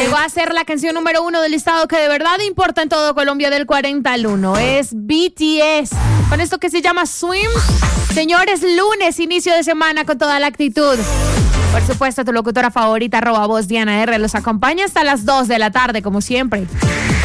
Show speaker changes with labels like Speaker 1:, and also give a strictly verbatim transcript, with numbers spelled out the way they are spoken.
Speaker 1: Llegó a ser la canción número uno del listado que de verdad importa en todo Colombia del cuarenta al uno. Es B T S. Con esto que se llama Swim. Señores, lunes, inicio de semana con toda la actitud. Por supuesto, tu locutora favorita, arroba voz Diana R, los acompaña hasta las dos de la tarde, como siempre.